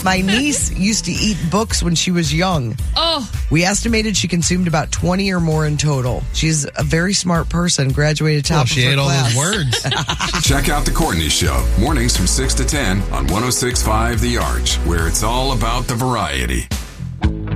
My niece used to eat books when she was young. Oh. We estimated she consumed about 20 or more in total. She's a very smart person, graduated top of her she ate all class. those words. Check out The Courtney Show, mornings from 6 to 10 on 106.5 The Arch, where it's all about the variety.